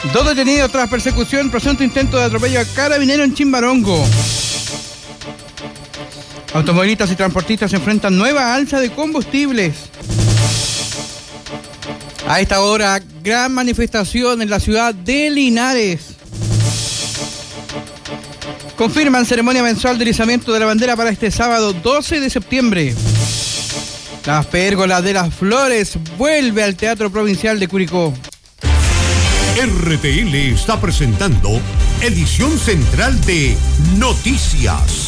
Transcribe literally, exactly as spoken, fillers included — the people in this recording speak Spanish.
Dos detenidos tras persecución, presunto intento de atropello a carabinero en Chimbarongo. Automovilistas y transportistas se enfrentan nueva alza de combustibles. A esta hora, gran manifestación en la ciudad de Linares. Confirman ceremonia mensual de izamiento de la bandera para este sábado doce de septiembre. Las Pérgolas de las Flores vuelve al Teatro Provincial de Curicó. R T L está presentando edición central de Noticias.